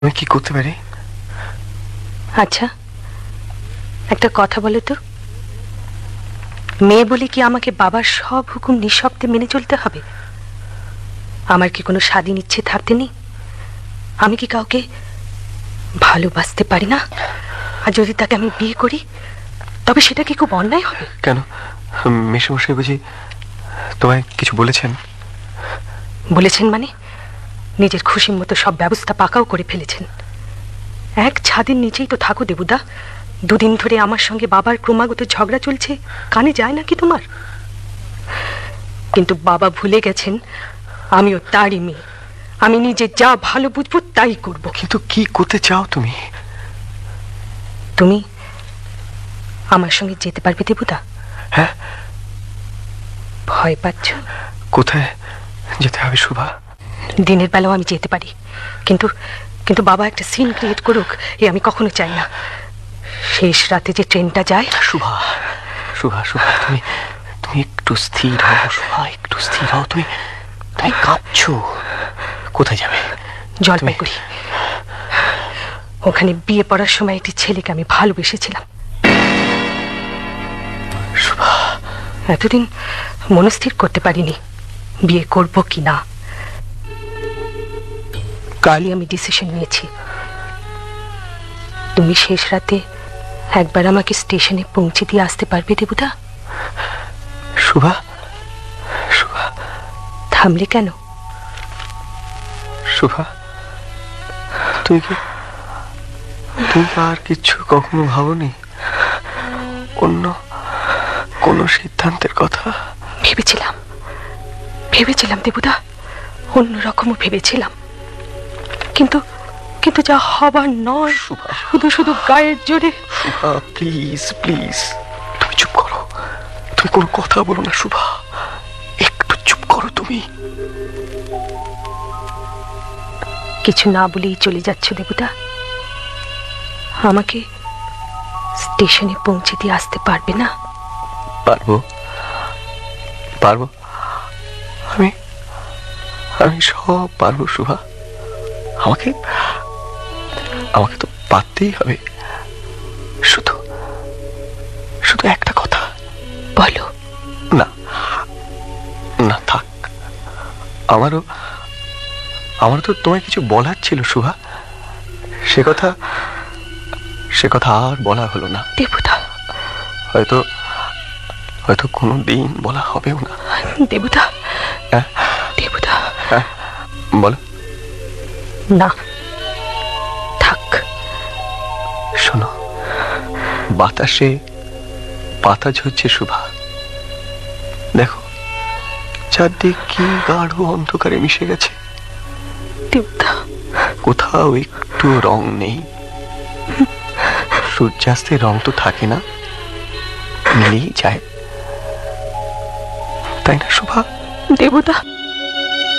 আমি কি করতে পারি? আচ্ছা, একটা কথা বলো তো, মেয়ে বলে কি আমাকে বাবার সব হুকুম নিঃশব্দে মেনে চলতে হবে? আমার কি কোনো স্বাধীন ইচ্ছে থাকতে নেই? আমি কি কাউকে ভালোবাসতে পারি না? আর যদি তাকে আমি বিয়ে করি, তবে সেটা কি খুব অন্যায় হবে? কেন, মেসোমশাই বুঝি তোমায় কিছু বলেছেন? বলেছেন মানে? নিজের খুশির মতো সব ব্যবস্থা পাকাও করে ফেলেছেন। এক ছাদের নিচেই তো থাকো দেবুদা। দুদিন ধরে আমার সঙ্গে বাবার ক্রমাগত ঝগড়া চলছে, কানে যায় নাকি তোমার? কিন্তু বাবা ভুলে গেছেন আমিও তারই মেয়ে। আমি নিজে যা ভালো বুঝবো তাই করব। কিন্তু কি করতে চাও তুমি? তুমি আমার সঙ্গে যেতে পারবে দেবুদা? হ্যাঁ। ভয় পাচ্ছ? কোথায় যেতে হবে শুভা? দিনের বেলাও আমি যেতে পারি, কিন্তু কিন্তু বাবা একটা সিন ক্রিয়েট করুক এ আমি কখনো চাই না। শেষ রাতে যে ট্রেনটা যায়। শুভা, শুভা, শুভা, তুমি তুমি একটু স্থির হও শুভা, একটু স্থির হও। তুমি তুমি কাঁদছো। কোথায় যাবে? জলপাইগুড়ি। ওখানে বিয়ে পড়ার সময় একটি ছেলেকে আমি ভালোবেসেছিলাম। শুভা, এতদিন মনস্থির করতে পারিনি বিয়ে করব কি না। কালই আমি ডিসিশন নিয়েছি। তুমি শেষ রাতে একবার আমাকে স্টেশনে পৌঁছে দিয়ে আসতে পারবে দেবুদা? শুভা, শুভা। থামলে কেন? শুভা, তুমি কি আর কিচ্ছু কখনো ভাবনি? অন্য কোনো সিদ্ধান্তের কথা? ভেবেছিলাম ভেবেছিলাম দেবুদা, অন্যরকমও ভেবেছিলাম, কিন্তু কিন্তু যা হবার নয়। শুধু শুধু গায়ের জোরে। শুভা, প্লিজ প্লিজ, তুমি চুপ করো। তুমি কোনো কথা বলো না শুভা, একটু চুপ করো তুমি। কিছু না বলেই চলে যাচ্ছ দেবুদা? আমাকে স্টেশনে পৌঁছে দিয়ে আসতে পারবে না? পারবো, পারবো, আমি আমি সব পারবো শুভা। আমাকে আমাকে তো পারতেই হবে। শুধু শুধু একটা কথা। বলো। না না, থাক। আমারও আমারও তো তোমায় কিছু বলার ছিল শুভা, সে কথা আর বলা হলো না। দেবুদা, হয়তো হয়তো কোনো দিন বলা হবেও না। দেবুদা, হ্যাঁ দেবুদা। হ্যাঁ, বলো। না, থাক। শোনো, বাতাসে পাতা ঝরছে শুভা, দেখো চারদিক কি গাঢ় অন্ধকারে মিশে গেছে। দেবুদা, কোথাও একটু রং নেই। সূর্যাস্তের রং তো থাকে না, মিলেই যায়, তাই না শুভা? দেবুদা।